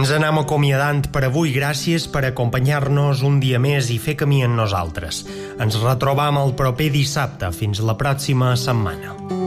Ens anem acomiadant per avui. Gràcies per acompanyar-nos un dia més i fer camí amb nosaltres. Ens retrobam el proper dissabte. Fins la pròxima setmana.